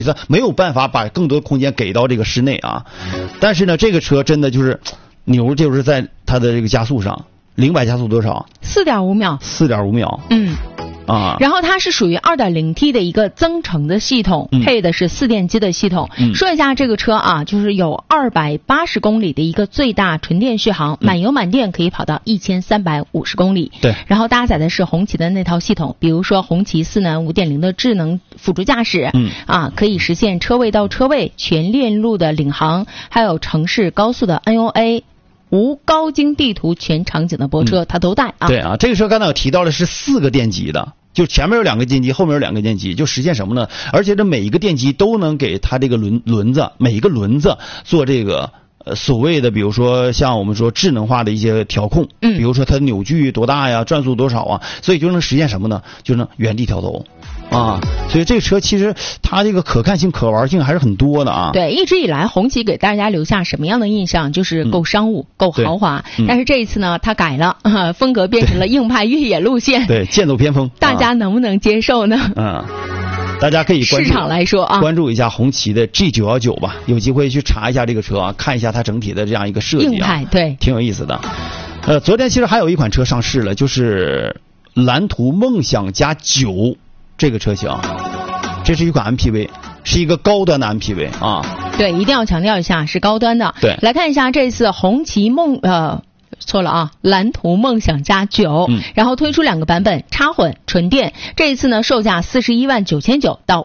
没有办法把更多的空间给到这个室内啊。但是呢，这个车真的就是牛，就是在它的这个加速上，0-100加速多少 ？4.5秒。 4.5秒。 然后它是属于 2.0T 的一个增程的系统，配的是4电机的系统。说一下这个车啊，就是有280公里的一个最大纯电续航，满油满电可以跑到1350公里。 对。 然后搭载的是红旗的那套系统，比如说红旗4能 5.0 的智能辅助驾驶，可以实现车位到车位全链路的领航，还有城市高速的 NOA。无高精地图全场景的泊车，它都带啊。 对啊，这个车刚才我提到的是4个电机的，就前面有2个电机，后面有2个电机，就实现什么呢？而且这每一个电机都能给它这个轮子，每一个轮子做这个所谓的，比如说像我们说智能化的一些调控，比如说它的扭矩多大呀，转速多少啊，所以就能实现什么呢？就能原地调头。所以这个车其实它这个可看性、可玩性还是很多的啊。 对，一直以来红旗给大家留下什么样的印象？就是够商务、够豪华。但是这一次呢，它改了，风格变成了硬派越野路线。 对，剑走偏锋。 大家能不能接受呢？ 大家可以关注市场来说啊， 关注一下红旗的 G919吧，有机会去查一下这个车啊，看一下它整体的这样一个设计啊， 硬派，对， 挺有意思的。昨天其实还有一款车上市了，就是蓝图梦想家9这个车型，这是一款 MPV， 是一个高端的 MPV 啊。 对，一定要强调一下是高端的。 对， 来看一下这次红旗错了啊，蓝图梦想家9，然后推出2个版本，插混、纯电。这一次呢，售价41.990到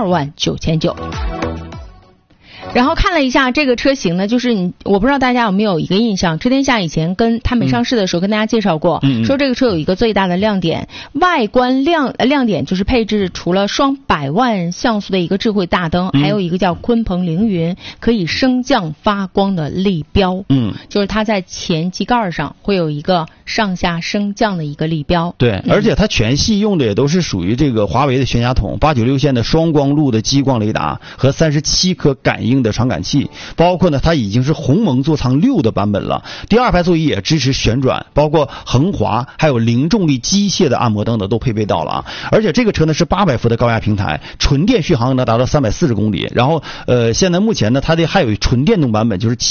52.990。然后看了一下这个车型呢，就是我不知道大家有没有一个印象，车天下以前跟它没上市的时候跟大家介绍过，说这个车有一个最大的亮点，外观亮点就是配置除了双100万像素的一个智慧大灯，还有一个叫鲲鹏凌云可以升降发光的立标，就是它在前机盖上会有一个上下升降的一个立标。 对，而且它全系用的也都是属于这个华为的悬架筒，896线的双光路的激光雷达和37颗感应的传感器，包括呢它已经是鸿蒙座舱6的版本了，第2排座椅也支持旋转，包括横滑还有零重力机械的按摩灯的都配备到了啊。而且这个车呢是800伏的高压平台，纯电续航能达到340公里，然后现在目前呢它的还有纯电动版本，就是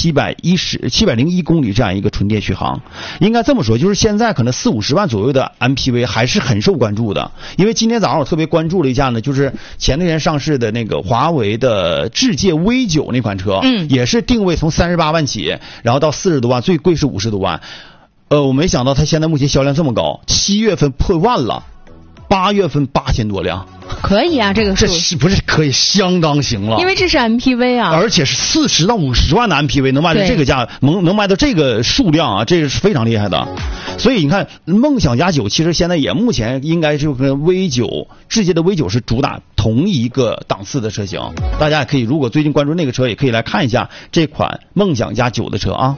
701公里这样一个纯电续航。应该这么说，就是现在可能40-50万左右的 MPV 还是很受关注的。因为今天早上我特别关注了一下呢，就是前段时间上市的那个华为的智界 V9那款车，也是定位从38万起，然后到40多万，最贵是50多万。我没想到它现在目前销量这么高，7月份破万了，8月份8000多辆。 可以啊，这个数这是不是可以相当行了？ 因为这是 MPV 啊， 而且是40到50万的 MPV 能卖到这个价，能卖到这个数量啊，这是非常厉害的。所以你看，梦想家9其实现在也目前应该就跟 V9智界的 V9是主打同一个档次的车型。大家也可以，如果最近关注那个车，也可以来看一下这款梦想家9的车啊。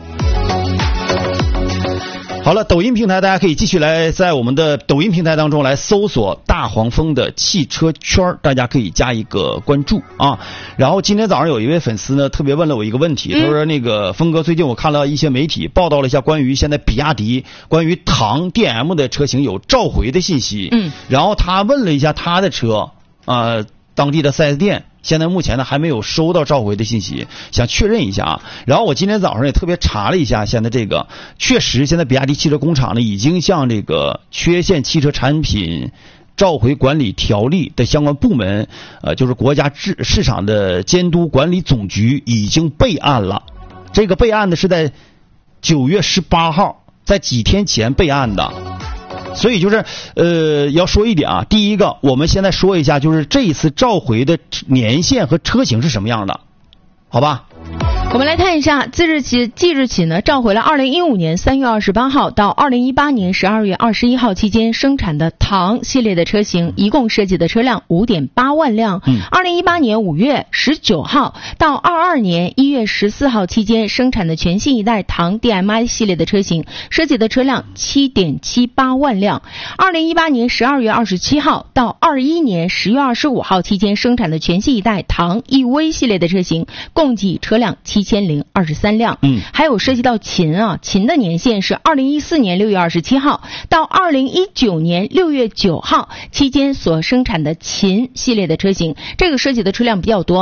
好了，抖音平台大家可以继续来在我们的抖音平台当中来搜索大黄蜂的汽车圈，大家可以加一个关注啊。然后今天早上有一位粉丝呢特别问了我一个问题，他说那个峰哥，最近我看了一些媒体报道了一下关于现在比亚迪关于唐 DM 的车型有召回的信息，然后他问了一下他的车当地的 4S 店现在目前呢还没有收到召回的信息，想确认一下啊。然后我今天早上也特别查了一下，现在这个确实现在比亚迪汽车工厂呢已经向这个缺陷汽车产品召回管理条例的相关部门，就是国家市场的监督管理总局已经备案了。这个备案呢是在9月18号，在几天前备案的。所以就是要说一点啊，第一个我们现在说一下，就是这一次召回的年限和车型是什么样的，好吧？ 我们来看一下，即日起呢，召回了2015年3月28号到2018年12月21号期间生产的唐系列的车型，一共设计的车辆5.8万辆。2018年5月19号到22年1月14号期间生产的全新一代唐 DMI 系列的车型，设计的车辆7.78万辆。2018年12月27号到21年10月25号期间生产的全新一代唐 EV 系列的车型，共计车辆7 7023辆。还有涉及到秦秦的年限是2014年6月27号到2019年6月9号期间所生产的秦系列的车型，这个涉及的车辆比较多。